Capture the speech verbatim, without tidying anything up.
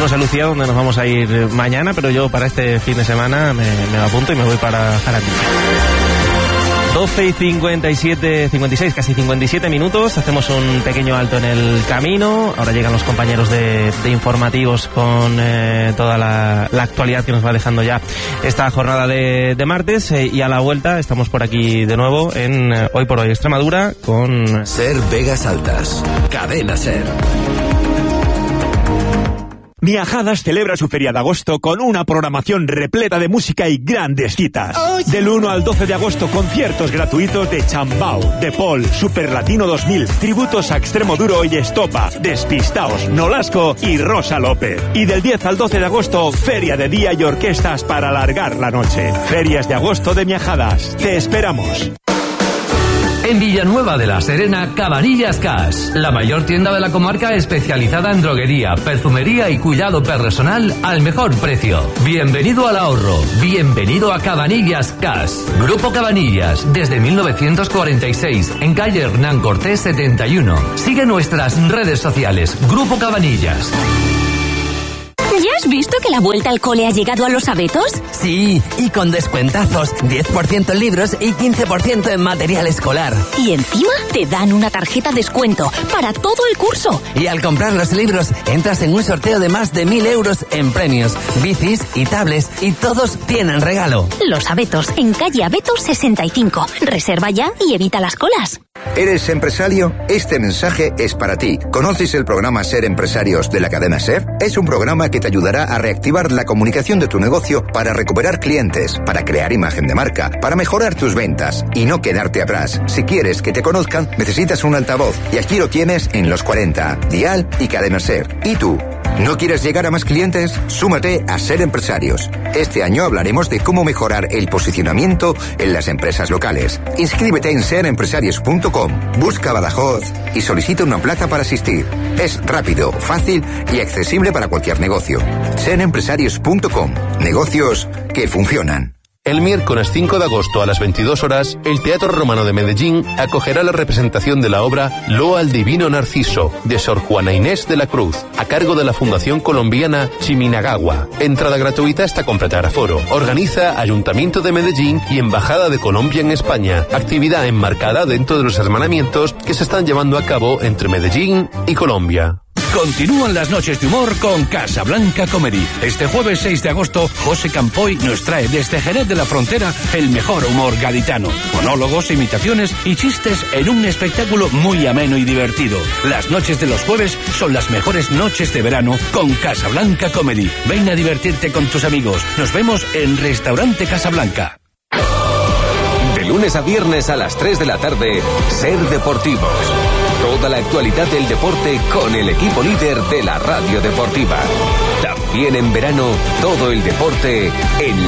no sé, Lucía, dónde nos vamos a ir mañana, pero yo para este fin de semana me, me apunto y me voy para Jarandilla. doce y cincuenta y siete, cincuenta y seis, casi cincuenta y siete minutos. Hacemos un pequeño alto en el camino. Ahora llegan los compañeros de, de informativos con eh, toda la, la actualidad que nos va dejando ya esta jornada de, de martes. Eh, y a la vuelta estamos por aquí de nuevo en eh, Hoy por Hoy Extremadura con... Ser Vegas Altas. Cadena Ser. Miajadas celebra su feria de agosto con una programación repleta de música y grandes citas. Del uno al doce de agosto, conciertos gratuitos de Chambao, De Paul, Super Latino dos mil, tributos a Extremoduro y Estopa, Despistaos, Nolasco y Rosa López. Y del diez al doce de agosto, feria de día y orquestas para alargar la noche. Ferias de agosto de Miajadas. Te esperamos. En Villanueva de la Serena, Cabanillas Cash, la mayor tienda de la comarca especializada en droguería, perfumería y cuidado personal al mejor precio. Bienvenido al ahorro, bienvenido a Cabanillas Cash. Grupo Cabanillas, desde mil novecientos cuarenta y seis, en calle Hernán Cortés setenta y uno. Sigue nuestras redes sociales, Grupo Cabanillas. ¿Ya has visto que la vuelta al cole ha llegado a los abetos? Sí, y con descuentazos, diez por ciento en libros y quince por ciento en material escolar. Y encima te dan una tarjeta descuento para todo el curso. Y al comprar los libros, entras en un sorteo de más de mil euros en premios, bicis y tablets, y todos tienen regalo. Los abetos, en calle Abetos sesenta y cinco. Reserva ya y evita las colas. ¿Eres empresario? Este mensaje es para ti. ¿Conoces el programa Ser Empresarios de la cadena Ser? Es un programa que te ayudará a reactivar la comunicación de tu negocio para recuperar clientes, para crear imagen de marca, para mejorar tus ventas y no quedarte atrás. Si quieres que te conozcan, necesitas un altavoz y aquí lo tienes en Los cuarenta, Dial y Cadena Ser. ¿Y tú? ¿No quieres llegar a más clientes? Súmate a Ser Empresarios. Este año hablaremos de cómo mejorar el posicionamiento en las empresas locales. Inscríbete en ser empresarios punto com, busca Badajoz y solicita una plaza para asistir. Es rápido, fácil y accesible para cualquier negocio. ser empresarios punto com. Negocios que funcionan. El miércoles cinco de agosto a las veintidós horas, el Teatro Romano de Medellín acogerá la representación de la obra Loa al Divino Narciso, de Sor Juana Inés de la Cruz, a cargo de la Fundación Colombiana Chiminagagua. Entrada gratuita hasta completar aforo. Organiza Ayuntamiento de Medellín y Embajada de Colombia en España. Actividad enmarcada dentro de los hermanamientos que se están llevando a cabo entre Medellín y Colombia. Continúan las noches de humor con Casablanca Comedy. Este jueves seis de agosto, José Campoy nos trae desde Jerez de la Frontera el mejor humor gaditano. Monólogos, imitaciones y chistes en un espectáculo muy ameno y divertido. Las noches de los jueves son las mejores noches de verano con Casablanca Comedy. Ven a divertirte con tus amigos. Nos vemos en Restaurante Casablanca. De lunes a viernes a las tres de la tarde, Ser Deportivos. Toda la actualidad del deporte con el equipo líder de la radio deportiva. También en verano, todo el deporte en